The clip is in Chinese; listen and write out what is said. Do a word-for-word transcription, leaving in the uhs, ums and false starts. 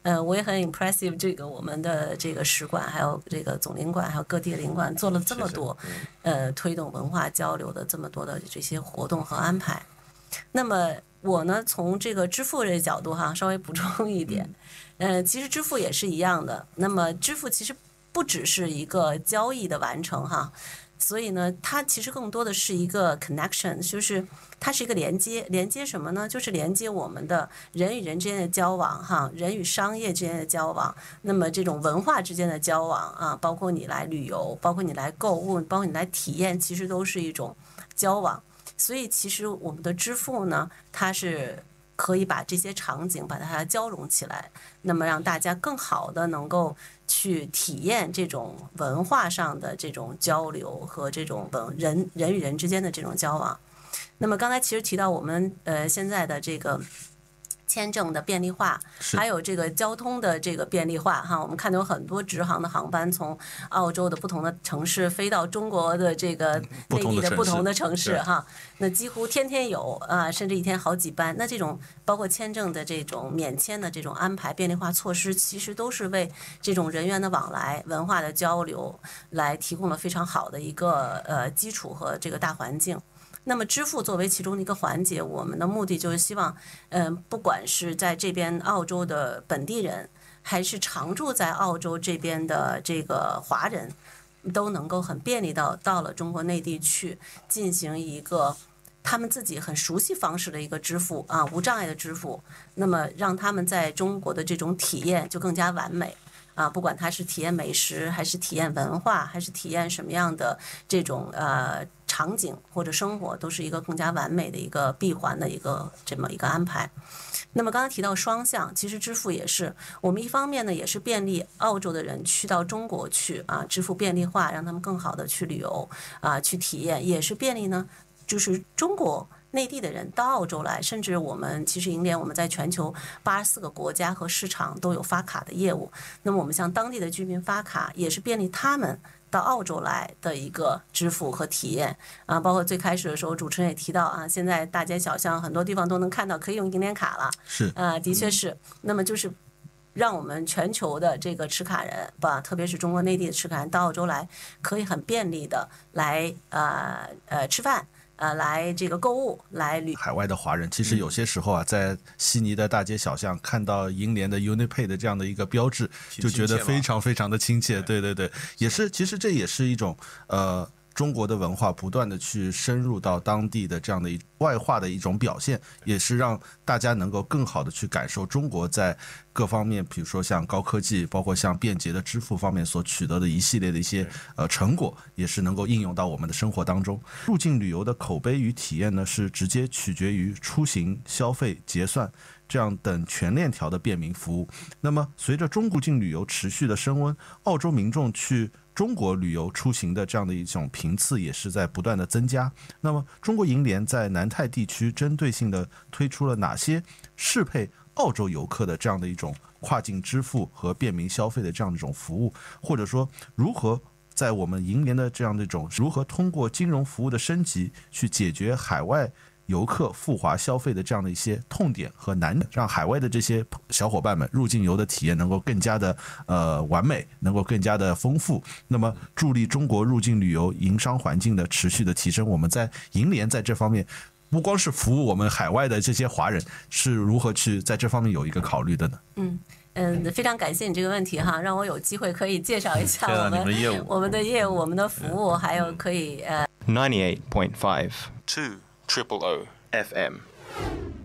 呃，我也很 impressive 这个我们的这个使馆，还有这个总领馆，还有各地领馆做了这么多，呃，推动文化交流的这么多的这些活动和安排。那么我呢，从这个支付这个角度哈，稍微补充一点，呃，其实支付也是一样的。那么支付其实不只是一个交易的完成哈。所以呢，它其实更多的是一个 connection， 就是它是一个连接，连接什么呢？就是连接我们的人与人之间的交往，哈，人与商业之间的交往，那么这种文化之间的交往啊，包括你来旅游，包括你来购物，包括你来体验，其实都是一种交往。所以其实我们的支付呢，它是可以把这些场景把它交融起来，那么让大家更好的能够去体验这种文化上的这种交流和这种文人人与人之间的这种交往。那么刚才其实提到我们呃现在的这个签证的便利化，还有这个交通的这个便利化哈，我们看到有很多直航的航班从澳洲的不同的城市飞到中国的这个内地的不同的城市哈，那几乎天天有啊，甚至一天好几班。那这种包括签证的这种免签的这种安排便利化措施，其实都是为这种人员的往来、文化的交流来提供了非常好的一个呃基础和这个大环境。那么支付作为其中的一个环节，我们的目的就是希望，嗯、呃，不管是在这边澳洲的本地人，还是常住在澳洲这边的这个华人，都能够很便利到到了中国内地去进行一个他们自己很熟悉方式的一个支付啊，无障碍的支付，那么让他们在中国的这种体验就更加完美。啊，不管它是体验美食，还是体验文化，还是体验什么样的这种呃场景或者生活，都是一个更加完美的一个闭环的一个这么一个安排。那么刚才提到双向，其实支付也是我们一方面呢，也是便利澳洲的人去到中国去啊，支付便利化，让他们更好的去旅游啊，去体验，也是便利呢，就是中国内地的人到澳洲来，甚至我们其实银联我们在全球八十四个国家和市场都有发卡的业务。那么我们向当地的居民发卡，也是便利他们到澳洲来的一个支付和体验啊。包括最开始的时候，主持人也提到啊，现在大街小巷很多地方都能看到可以用银联卡了。 是啊，的确是。那么就是让我们全球的这个持卡人吧，特别是中国内地的持卡人到澳洲来，可以很便利的来呃呃吃饭。呃，来这个购物，来旅海外的华人，其实有些时候啊，在悉尼的大街小巷看到银联的 UniPay 的这样的一个标志，就觉得非常非常的亲切。对对对，也是，其实这也是一种呃。中国的文化不断的去深入到当地的这样的一外化的一种表现，也是让大家能够更好的去感受中国在各方面，比如说像高科技，包括像便捷的支付方面所取得的一系列的一些呃成果，也是能够应用到我们的生活当中。入境旅游的口碑与体验呢，是直接取决于出行、消费、结算这样等全链条的便民服务。那么随着中入境旅游持续的升温，澳洲民众去中国旅游出行的这样的一种频次也是在不断的增加。那么中国银联在南太地区针对性的推出了哪些适配澳洲游客的这样的一种跨境支付和便民消费的这样的一种服务，或者说如何在我们银联的这样的一种如何通过金融服务的升级去解决海外游客赴华消费的这样的一些痛点和难点，让海外的这些小伙伴们入境游的体验能够更加的呃完美，能够更加的丰富，那么助力中国入境旅游营商环境的持续的提升。我们在银联在这方面不光是服务我们海外的这些华人，是如何去在这方面有一个考虑的呢？ 嗯嗯，非常感谢你这个问题哈，让我有机会可以介绍一下我们、 嗯、业务、 我们的业务、我们的服务，还有可以呃。 ninety-eight point five two triple O F M